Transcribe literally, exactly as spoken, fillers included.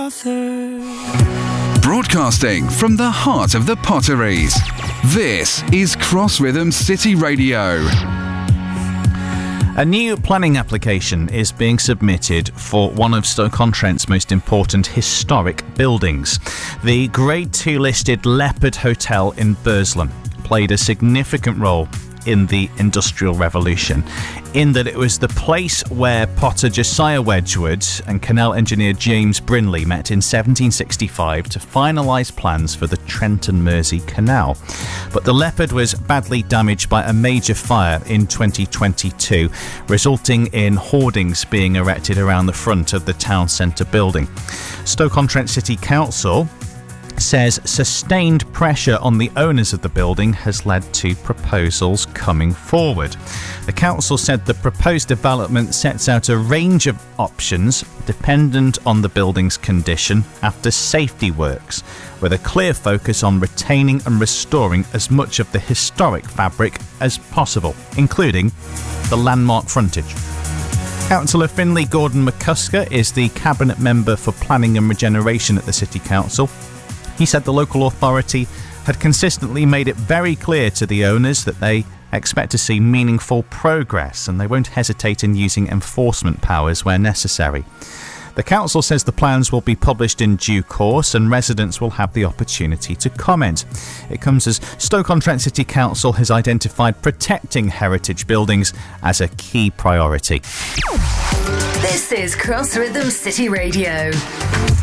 Broadcasting from the heart of the Potteries, this is Cross Rhythm City Radio. A new planning application is being submitted for one of Stoke-on-Trent's most important historic buildings. The Grade two listed Leopard Hotel in Burslem played a significant role in the Industrial Revolution, in that it was the place where potter Josiah Wedgwood and canal engineer James Brinley met in seventeen sixty-five to finalise plans for the Trent and Mersey Canal. But the Leopard was badly damaged by a major fire in twenty twenty-two, resulting in hoardings being erected around the front of the town centre building. Stoke-on-Trent City Council says sustained pressure on the owners of the building has led to proposals coming forward. The council said the proposed development sets out a range of options dependent on the building's condition after safety works, with a clear focus on retaining and restoring as much of the historic fabric as possible, including the landmark frontage. Councillor Finlay Gordon McCusker is the Cabinet Member for Planning and Regeneration at the City Council. He said the local authority had consistently made it very clear to the owners that they expect to see meaningful progress and they won't hesitate in using enforcement powers where necessary. The council says the plans will be published in due course and residents will have the opportunity to comment. It comes as Stoke-on-Trent City Council has identified protecting heritage buildings as a key priority. This is Cross Rhythm City Radio.